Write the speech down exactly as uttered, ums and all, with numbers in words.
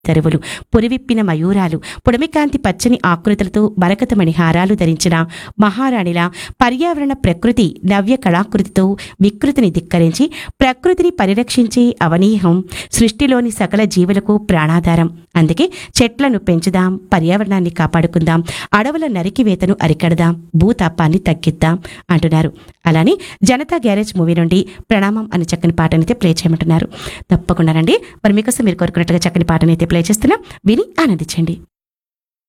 తెరువులు, పురివిప్పిన మయూరాలు, పుడమికాంతి పచ్చని ఆకృతులతో బరకతమణి హారాలు ధరించిన మహారాణిలా పర్యావరణ ప్రకృతి నవ్య కళాకృతితో వికృతిని ధిక్కరించి ప్రకృతిని పరిరక్షించే అవనీహం సృష్టిలోని సకల జీవులకు ప్రాణాధారం. అందుకే చెట్లను పెంచుదాం, పర్యావరణాన్ని కాపాడుకుందాం, అడవుల నరికివేతను అరికడదాం, భూతాపాన్ని తగ్గిద్దాం అంటున్నారు. అలానే జనతా గ్యారేజ్ మూవీ నుండి ప్రణామం అనే చక్కని పాటనైతే ప్లే చేయమంటున్నారు. తప్పకుండానండి మరి మీకోసం మీరు కోరుకున్నట్లుగా చక్కని పాటనైతే ప్లే చేస్తున్నా, విని ఆనందించండి.